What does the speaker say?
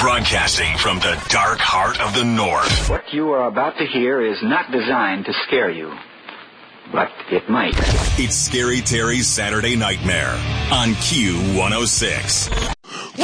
Broadcasting from the dark heart of the North. What you are about to hear is not designed to scare you, but it might. It's Scary Terry's Saturday Nightmare on Q106.